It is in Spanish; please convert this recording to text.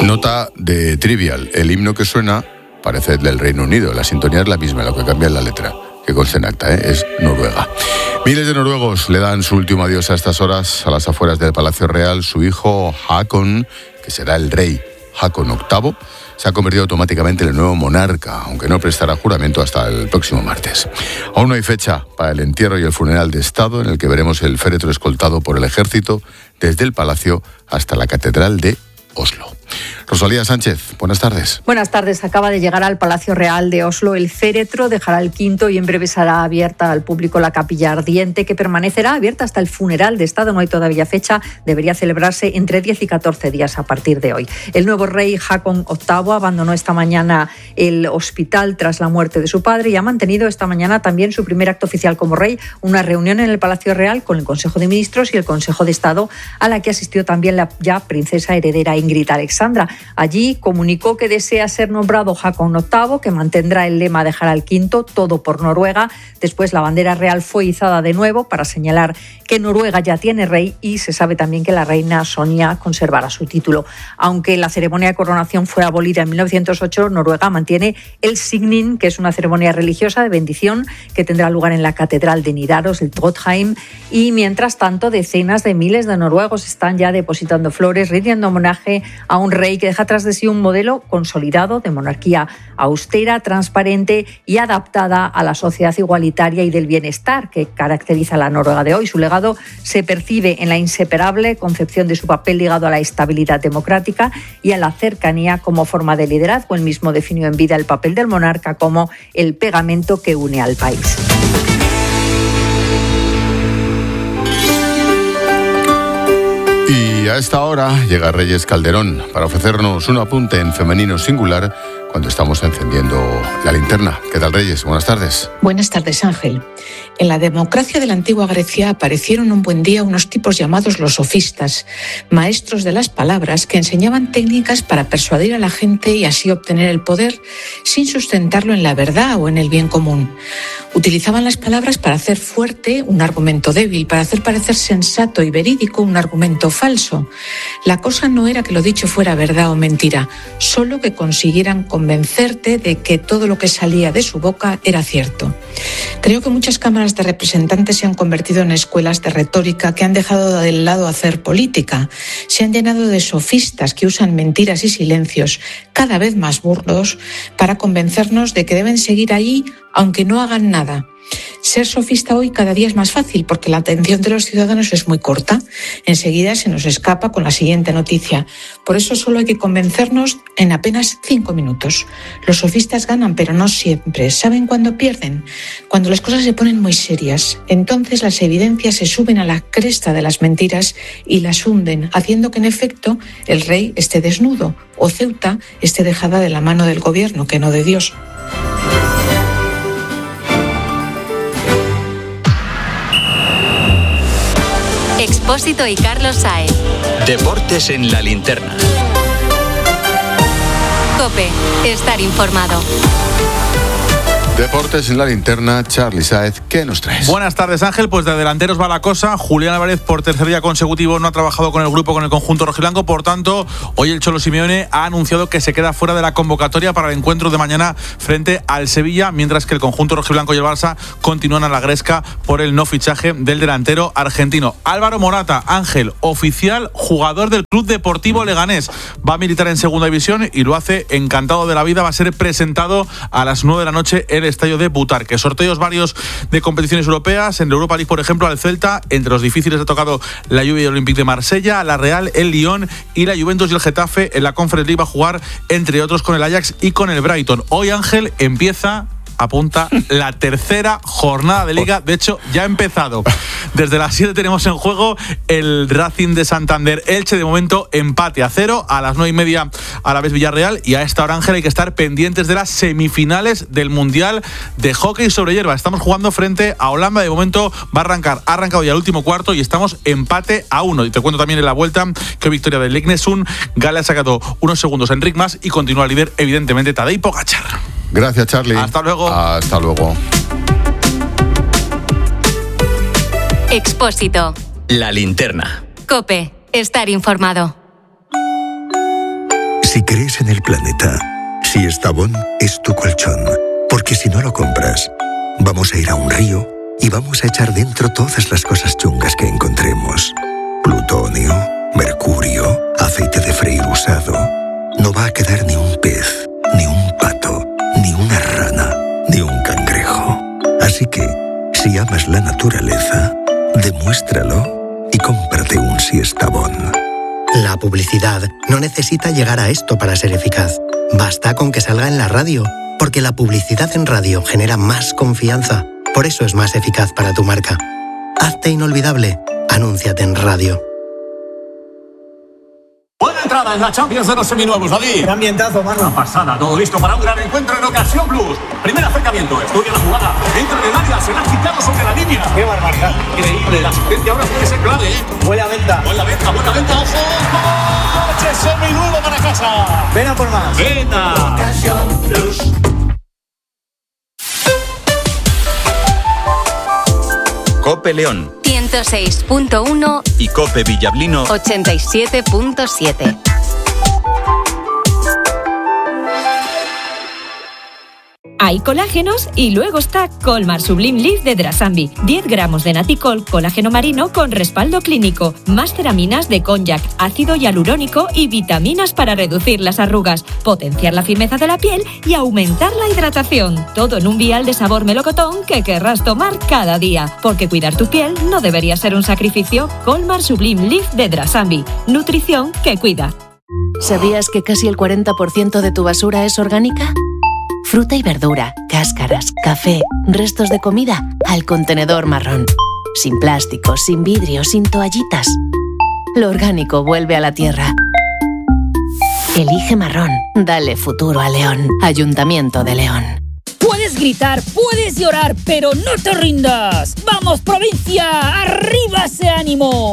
Nota de Trivial. El himno que suena parece del Reino Unido. La sintonía es la misma, lo que cambia es la letra, que consta en acta, es Noruega. Miles de noruegos le dan su último adiós a estas horas a las afueras del Palacio Real. Su hijo Haakon, que será el rey Haakon VIII, se ha convertido automáticamente en el nuevo monarca, aunque no prestará juramento hasta el próximo martes. Aún no hay fecha para el entierro y el funeral de Estado, en el que veremos el féretro escoltado por el ejército desde el palacio hasta la catedral de Oslo. Rosalía Sánchez, buenas tardes. Buenas tardes. Acaba de llegar al Palacio Real de Oslo el féretro, dejará el quinto y en breve será abierta al público la capilla ardiente, que permanecerá abierta hasta el funeral de Estado. No hay todavía fecha, debería celebrarse entre 10 y 14 días a partir de hoy. El nuevo rey Haakon VIII abandonó esta mañana el hospital tras la muerte de su padre y ha mantenido esta mañana también su primer acto oficial como rey, una reunión en el Palacio Real con el Consejo de Ministros y el Consejo de Estado, a la que asistió también la ya princesa heredera Ingrid Alexandra. Allí comunicó que desea ser nombrado Haakon VIII, que mantendrá el lema de Harald V, todo por Noruega. Después la bandera real fue izada de nuevo para señalar que Noruega ya tiene rey, y se sabe también que la reina Sonia conservará su título. Aunque la ceremonia de coronación fue abolida en 1908, Noruega mantiene el signing, que es una ceremonia religiosa de bendición que tendrá lugar en la catedral de Nidaros, el Trondheim, y mientras tanto decenas de miles de noruegos están ya depositando flores, rindiendo homenaje a un rey que deja tras de sí un modelo consolidado de monarquía austera, transparente y adaptada a la sociedad igualitaria y del bienestar que caracteriza a la Noruega de hoy. Su legado se percibe en la inseparable concepción de su papel ligado a la estabilidad democrática y a la cercanía como forma de liderazgo. Él mismo definió en vida el papel del monarca como el pegamento que une al país. Y a esta hora llega Reyes Calderón para ofrecernos un apunte en femenino singular cuando estamos encendiendo la linterna. ¿Qué tal, Reyes? Buenas tardes. Buenas tardes, Ángel. En la democracia de la antigua Grecia aparecieron un buen día unos tipos llamados los sofistas, maestros de las palabras que enseñaban técnicas para persuadir a la gente y así obtener el poder sin sustentarlo en la verdad o en el bien común. Utilizaban las palabras para hacer fuerte un argumento débil, para hacer parecer sensato y verídico un argumento falso. La cosa no era que lo dicho fuera verdad o mentira, solo que consiguieran convencerte de que todo lo que salía de su boca era cierto. Creo que muchas cámaras de representantes se han convertido en escuelas de retórica que han dejado de lado hacer política. Se han llenado de sofistas que usan mentiras y silencios cada vez más burdos para convencernos de que deben seguir allí aunque no hagan nada. Ser sofista hoy cada día es más fácil porque la atención de los ciudadanos es muy corta. Enseguida se nos escapa con la siguiente noticia. Por eso solo hay que convencernos en apenas 5 minutos. Los sofistas ganan, pero no siempre. ¿Saben cuándo pierden? Cuando las cosas se ponen muy serias. Entonces las evidencias se suben a la cresta de las mentiras y las hunden, haciendo que en efecto el rey esté desnudo o Ceuta esté dejada de la mano del gobierno, que no de Dios. Expósito y Carlos Sáez. Deportes en la linterna. COPE. Estar informado. Deportes en la linterna, Charly Sáez, ¿qué nos traes? Buenas tardes, Ángel. Pues de delanteros va la cosa. Julián Álvarez, por tercer día consecutivo, no ha trabajado con el grupo, con el conjunto rojiblanco. Por tanto, hoy el Cholo Simeone ha anunciado que se queda fuera de la convocatoria para el encuentro de mañana frente al Sevilla, mientras que el conjunto rojiblanco y el Barça continúan a la gresca por el no fichaje del delantero argentino. Álvaro Morata, Ángel, oficial jugador del Club Deportivo Leganés. Va a militar en segunda división y lo hace encantado de la vida. Va a ser presentado a las 9 de la noche en el estadio de Butarque. Sorteos varios de competiciones europeas. En la Europa League, por ejemplo, al Celta. Entre los difíciles ha tocado la Juve y el Olympique de Marsella, la Real, el Lyon y la Juventus y el Getafe. En la Conference League va a jugar, entre otros, con el Ajax y con el Brighton. Hoy, Ángel, apunta la tercera jornada de Liga. De hecho, ya ha empezado. Desde las 7 tenemos en juego el Racing de Santander Elche. De momento, empate a 0. A las 9:30 a la vez Villarreal. Y a esta hora, Ángel, hay que estar pendientes de las semifinales del Mundial de Hockey sobre hierba. Estamos jugando frente a Holanda. De momento va a arrancar. Ha arrancado ya el último cuarto y estamos empate a 1. Y te cuento también en la vuelta que victoria del Lignesund. Gale ha sacado unos segundos a Enric Mas y continúa líder, evidentemente, Tadej Pogačar. Gracias, Charly. Hasta luego. Hasta luego. Expósito. La linterna. COPE. Estar informado. Si crees en el planeta, Siestabón es tu colchón. Porque si no lo compras, vamos a ir a un río y vamos a echar dentro todas las cosas chungas que encontremos. Plutonio, mercurio, aceite de freír usado. No va a quedar ni un pez, ni un pato, ni una rana, ni un cangrejo. Así que, si amas la naturaleza, demuéstralo y cómprate un Siestabón. La publicidad no necesita llegar a esto para ser eficaz. Basta con que salga en la radio, porque la publicidad en radio genera más confianza. Por eso es más eficaz para tu marca. Hazte inolvidable. Anúnciate en radio. Buena entrada en la Champions de los seminuevos, David. ¡Qué ambientazo, mano! Una pasada, todo listo para un gran encuentro en Ocasión Plus. Primer acercamiento, estudia la jugada. Entra en el área, se la ha quitado sobre la línea. ¡Qué barbaridad! Increíble, la asistencia ahora puede ser clave, ¿eh? Buena venta. Buena venta, ¡ojo! ¡Coche seminuevo para casa! Ven a por más. ¡Venta! Ocasión Plus. Cope León 106.1 y Cope Villablino 87.7. Hay colágenos y luego está Colmar Sublime Leaf de Drasambi. 10 gramos de Naticol, colágeno marino con respaldo clínico. Más ceraminas de cognac, ácido hialurónico y vitaminas para reducir las arrugas, potenciar la firmeza de la piel y aumentar la hidratación. Todo en un vial de sabor melocotón que querrás tomar cada día. Porque cuidar tu piel no debería ser un sacrificio. Colmar Sublime Leaf de Drasambi. Nutrición que cuida. ¿Sabías que casi el 40% de tu basura es orgánica? Fruta y verdura, cáscaras, café, restos de comida, al contenedor marrón. Sin plástico, sin vidrio, sin toallitas. Lo orgánico vuelve a la tierra. Elige marrón. Dale futuro a León. Ayuntamiento de León. Puedes gritar, puedes llorar, pero no te rindas. ¡Vamos, provincia! ¡Arriba ese ánimo!